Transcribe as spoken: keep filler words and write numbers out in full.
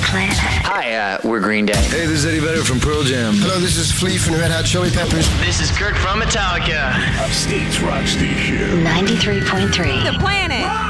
Planet. Hi, uh, we're Green Day. Hey, this is Eddie Vedder from Pearl Jam. Hello, this is Flea from the Red Hot Chili Peppers. This is Kirk from Metallica. States Rock Station. ninety-three point three. The Planet.